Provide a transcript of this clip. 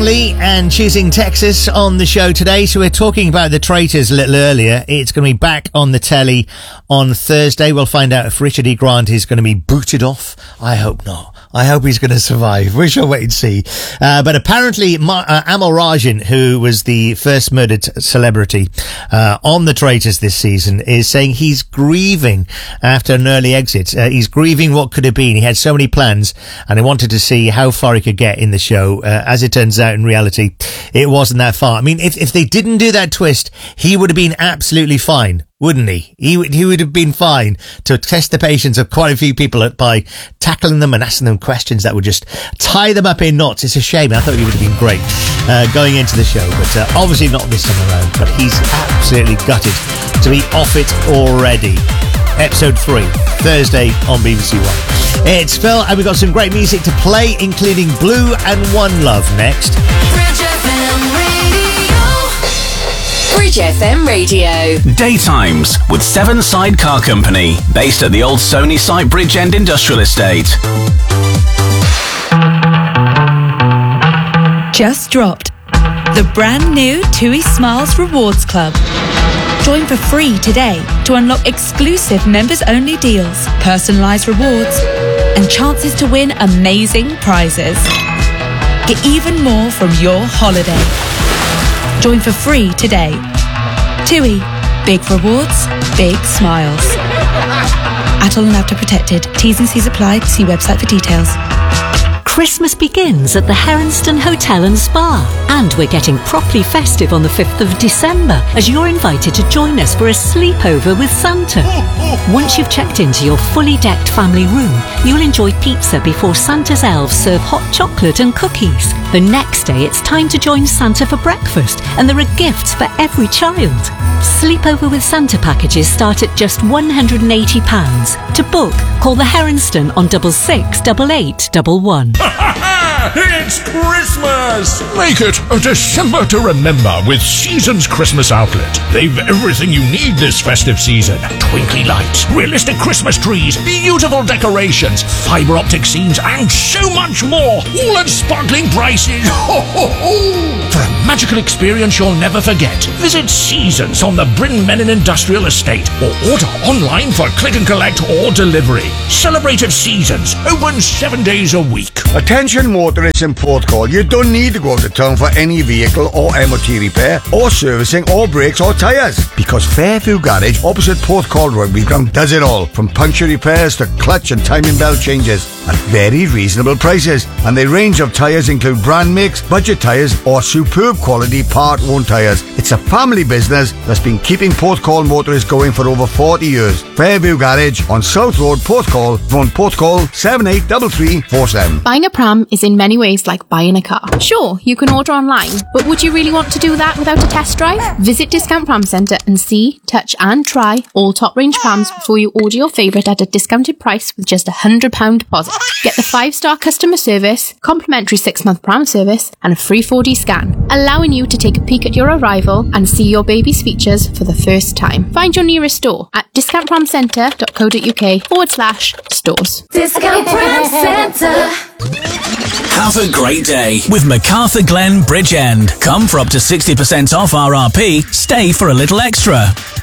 Family and Choosing Texas on the show today. So we're talking about The Traitors a little earlier. It's going to be back on the telly on Thursday. We'll find out if Richard E. Grant is going to be booted off. I hope not. I hope he's going to survive. We shall wait and see. But apparently Amal Rajan, who was the first murdered celebrity on The Traitors this season, is saying he's grieving after an early exit. He's grieving what could have been. He had so many plans and he wanted to see how far he could get in the show. As it turns out, in reality, it wasn't that far. I mean, if they didn't do that twist, he would have been absolutely fine, wouldn't he? He would have been fine to test the patience of quite a few people by tackling them and asking them questions that would just tie them up in knots. It's a shame. I thought he would have been great going into the show, but obviously not this time around. But he's absolutely gutted to be off it already. Episode 3, Thursday on BBC One. It's Phil, and we've got some great music to play, including Blue and One Love next. Bridge FM Radio. Bridge FM Radio. Daytimes with Seven Side Car Company, based at the old Sony site Bridgend Industrial Estate. Just dropped the brand new TUI Smiles Rewards Club. Join for free today to unlock exclusive members-only deals, personalised rewards, and chances to win amazing prizes. Get even more from your holiday. Join for free today. TUI. Big rewards, big smiles. At all and after protected. T's and C's apply. See website for details. Christmas begins at the Heronston Hotel and Spa, and we're getting properly festive on the 5th of December as you're invited to join us for a sleepover with Santa. Once you've checked into your fully decked family room, you'll enjoy pizza before Santa's elves serve hot chocolate and cookies. The next day it's time to join Santa for breakfast, and there are gifts for every child. Sleepover with Santa packages start at just £180. To book, call the Heronston on 668811. It's Christmas! Make it a December to remember with Seasons Christmas Outlet. They've everything you need this festive season. Twinkly lights, realistic Christmas trees, beautiful decorations, fibre optic scenes, and so much more. All at sparkling prices. Ho, ho, ho. For a magical experience you'll never forget, visit Seasons on the Bryn Menin Industrial Estate or order online for click and collect or delivery. Celebrate at Seasons, open 7 days a week. Attention motorists in Porthcawl, you don't need to go to town for any vehicle or MOT repair or servicing or brakes or tyres, because Fairview Garage opposite Porthcawl Rugby Ground does it all, from puncture repairs to clutch and timing belt changes at very reasonable prices. And their range of tyres include brand makes, budget tyres or superb quality part-owned tyres. It's a family business that's been keeping Porthcawl motorists going for over 40 years. Fairview Garage on South Road, Porthcawl, phone Porthcawl 783347. Buying a pram is in many ways like buying a car. Sure, you can order online, but would you really want to do that without a test drive? Visit Discount Pram Centre and see, touch and try all top range prams before you order your favourite at a discounted price with just £100 deposit. Get the 5-star customer service, complimentary 6-month pram service and a free 4D scan, allowing you to take a peek at your arrival and see your baby's features for the first time. Find your nearest store at discountpramcentre.co.uk/stores. Discount Pram Centre. Have a great day with MacArthur Glen Bridgend. Come for up to 60% off RRP, stay for a little extra.